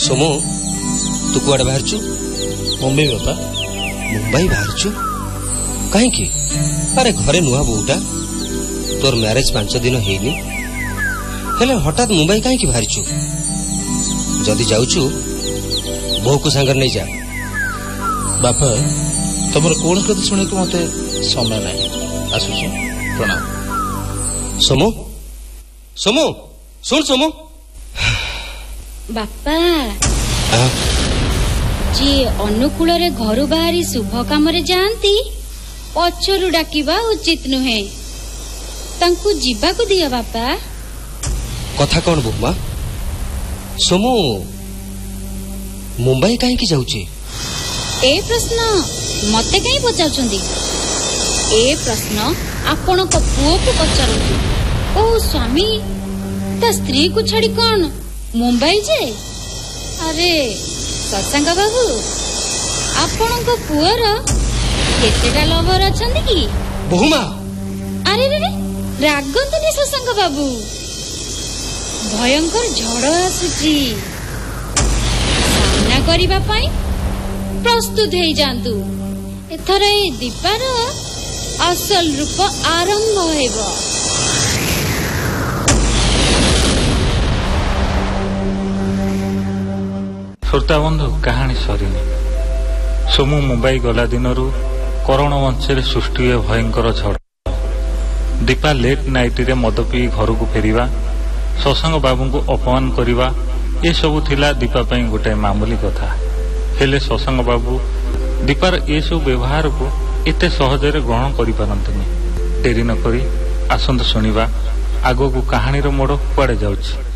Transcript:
सोमो तू कुआड़े बाहर छु? मुंबई बापा। मुंबई बाहर छु कहीं? अरे घरे नुआ बोटा तोर मैरेज 5 दिन हेनी हेले हठात मुंबई कहीं बाहर छु? जदि जाऊछु बो को सांगर नहीं जा। बापा तुमर कौन कथा शुणे को मते समय नहीं आसुछु। प्रणाम। सोमो सोमो सुन सोमो। बापा जी अनुकूल रे घर बाहरी शुभ काम रे जानती पछरु डाकिबा उचित नुहे। तांकु जीवा को दिया बापा। कथा कौन बोमा? सोमो मुंबई कहीं जाऊचे? ए प्रश्न मते कहीं पचाउछंदी? ए प्रश्न आपण को पुओ को पचारंतु। ओ स्वामी ता स्त्री को छड़ी कौन मुंबई जे? अरे सत्संग बाबू आपण को पुअर केतेटा लवर अछंदी की? बहुमा अरे रे रागंतनी सत्संग बाबू भयंकर झड़ आसुची। सामना करिबा पाई प्रस्तुत हेई जांतु। एथर ए दीपार असल रूप आरंभ हेबो। श्रोता बंधु कहानी सरीनी। सोमू मुंबई गला दिनरू करण वंशे सृष्टि हुए भयंकर झड़। दीपा लेट नाइट रे मद पी घर को फेरिबा, सत्संग बाबू को अपमान करिबा, ए सबु थिला दीपा पई गोटे मामूली कथा। हेले सत्संग बाबू दीपार ए सब व्यवहार को एते सहजरे ग्रहण करि पारंतनी। डेरी न करी आसंत सुनिबा आगो को कहानी रो मोड़ कुआडे जाउछि।